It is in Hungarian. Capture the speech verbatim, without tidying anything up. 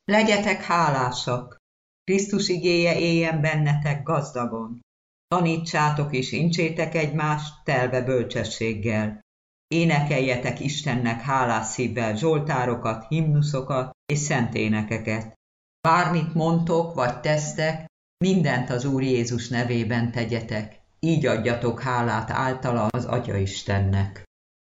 Legyetek hálásak! Krisztus igéje éljen bennetek gazdagon. Tanítsátok és incsétek egymást telve bölcsességgel. Énekeljetek Istennek hálás szívvel zsoltárokat, himnuszokat és szenténekeket. Bármit mondtok vagy tesztek, mindent az Úr Jézus nevében tegyetek. Így adjatok hálát általa az Atya Istennek.